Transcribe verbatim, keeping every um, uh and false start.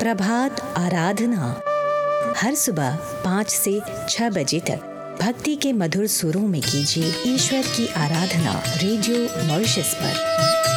प्रभात आराधना हर सुबह पाँच से छह बजे तक भक्ति के मधुर सुरों में कीजिए ईश्वर की आराधना रेडियो मॉरिशस पर।